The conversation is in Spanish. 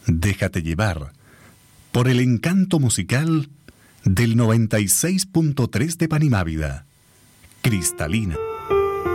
Déjate llevar por el encanto musical del 96.3 de Panimávida. Cristalina.